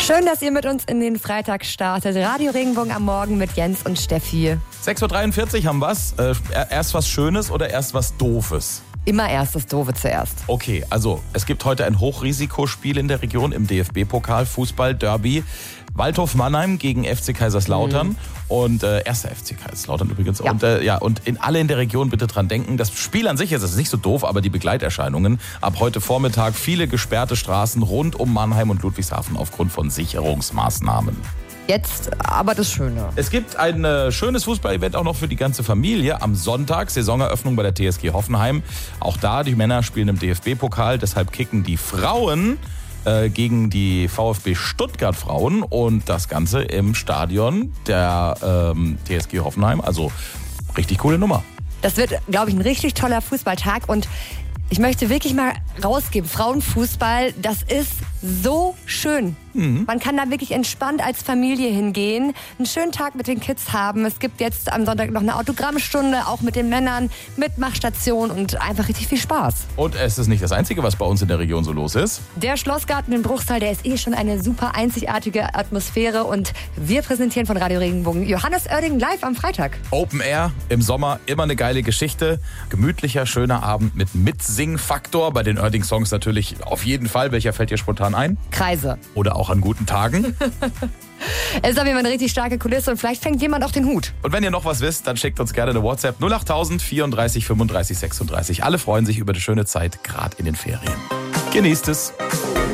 Schön, dass ihr mit uns in den Freitag startet. Radio Regenbogen am Morgen mit Jens und Steffi. 6.43 Uhr haben wir's. Erst was Schönes oder erst was Doofes? Immer erst das Doofe zuerst. Okay, also es gibt heute ein Hochrisikospiel in der Region im DFB-Pokal, Fußball-Derby. Waldhof Mannheim gegen FC Kaiserslautern und erster FC Kaiserslautern übrigens. Ja. Und alle in der Region bitte dran denken, das Spiel an sich ist nicht so doof, aber die Begleiterscheinungen. Ab heute Vormittag viele gesperrte Straßen rund um Mannheim und Ludwigshafen aufgrund von Sicherungsmaßnahmen. Jetzt aber das Schöne. Es gibt ein schönes Fußball-Event auch noch für die ganze Familie. Am Sonntag, Saisoneröffnung bei der TSG Hoffenheim. Auch da, die Männer spielen im DFB-Pokal, deshalb kicken die Frauen gegen die VfB Stuttgart Frauen und das Ganze im Stadion der TSG Hoffenheim. Also richtig coole Nummer. Das wird, glaube ich, ein richtig toller Fußballtag und ich möchte wirklich mal rausgeben, Frauenfußball, das ist so schön. Man kann da wirklich entspannt als Familie hingehen, einen schönen Tag mit den Kids haben. Es gibt jetzt am Sonntag noch eine Autogrammstunde, auch mit den Männern, Mitmachstation und einfach richtig viel Spaß. Und es ist nicht das Einzige, was bei uns in der Region so los ist. Der Schlossgarten in Bruchsal, der ist schon eine super einzigartige Atmosphäre und wir präsentieren von Radio Regenbogen Johannes Oerding live am Freitag. Open Air im Sommer, immer eine geile Geschichte. Gemütlicher, schöner Abend mit Mitsing-Faktor. Bei den Oerding-Songs natürlich auf jeden Fall. Welcher fällt dir spontan ein? Kreise. Oder auch an guten Tagen. Es ist auf jeden Fall eine richtig starke Kulisse und vielleicht fängt jemand auch den Hut. Und wenn ihr noch was wisst, dann schickt uns gerne eine WhatsApp 08000 34 35 36. Alle freuen sich über die schöne Zeit, gerade in den Ferien. Genießt es.